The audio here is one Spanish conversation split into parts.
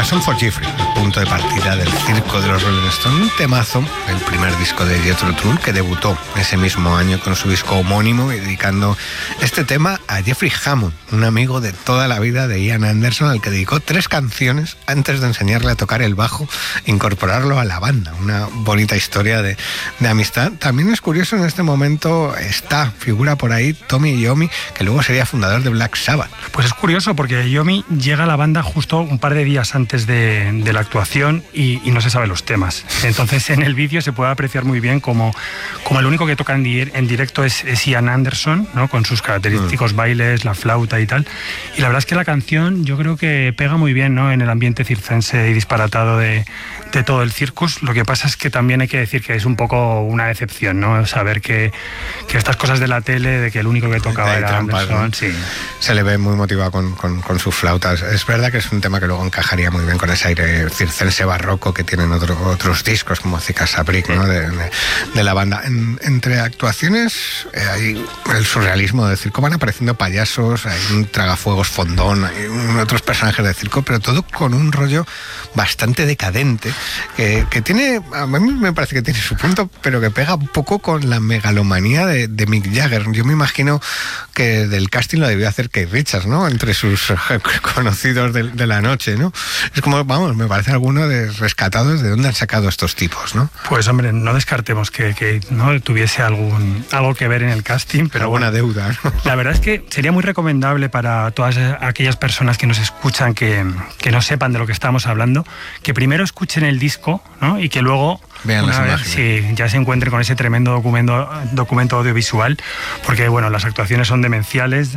Son for Jeffrey, el punto de partida del circo de los Rolling Stones, un temazo, el primer disco de Jethro Tull, que debutó ese mismo año con su disco homónimo y dedicando este tema a Jeffrey Hammond, un amigo de toda la vida de Ian Anderson, al que dedicó 3 canciones antes de enseñarle a tocar el bajo e incorporarlo a la banda. Una bonita historia de amistad. También es curioso, en este momento figura por ahí Tommy Iommi, que luego sería fundador de Black Sabbath. Pues es curioso porque Iommi llega a la banda justo un par de días antes de la actuación y no se sabe los temas. Entonces en el vídeo se puede apreciar muy bien como el único que toca en directo es Ian Anderson, ¿no? Con sus característicos bailes, la flauta y tal. Y la verdad es que la canción yo creo que pega muy bien, ¿no? En el ambiente circense y disparatado de todo el circus. Lo que pasa es que también hay que decir que es un poco una decepción, ¿no? Saber que estas cosas de la tele, de que el único que tocaba era trampas, Anderson, ¿no? sí. Se le ve muy motivado con sus flautas. Es verdad que es un tema que luego encajaría muy bien con ese aire circense barroco que tienen otros discos como Cicasabric, ¿no? de la banda. Entre actuaciones hay el surrealismo del circo, van apareciendo payasos, hay un tragafuegos fondón, hay otros personajes de circo, pero todo con un rollo bastante decadente que tiene, a mí me parece que tiene su punto, pero que pega un poco con la megalomanía de Mick Jagger. Yo me imagino que del casting lo debió hacer Keith Richards, ¿no? Entre sus conocidos de la noche, ¿no? Es como, vamos, me parece alguno de rescatados de dónde han sacado estos tipos, ¿no? Pues hombre, no descartemos que no tuviese algo que ver en el casting, pero alguna deuda, ¿no? La verdad es que sería muy recomendable para todas aquellas personas que nos escuchan que no sepan de lo que estamos hablando, que primero escuchen el disco, ¿no? Y que luego vean las imágenes. Ya se encuentren con ese tremendo documento audiovisual, porque bueno, las actuaciones son demenciales.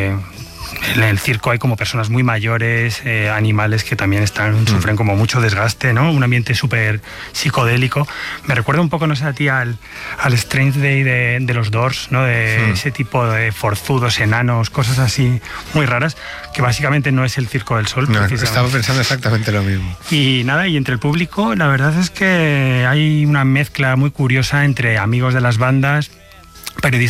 En el circo hay como personas muy mayores, animales que también sufren como mucho desgaste, ¿no? Un ambiente súper psicodélico. Me recuerda un poco, no sé a ti, al Strange Day de los Doors, ¿no? De ese tipo de forzudos, enanos, cosas así muy raras, que básicamente no es el Circo del Sol. No, estaba pensando exactamente lo mismo. Y nada, y entre el público, la verdad es que hay una mezcla muy curiosa entre amigos de las bandas, periodistas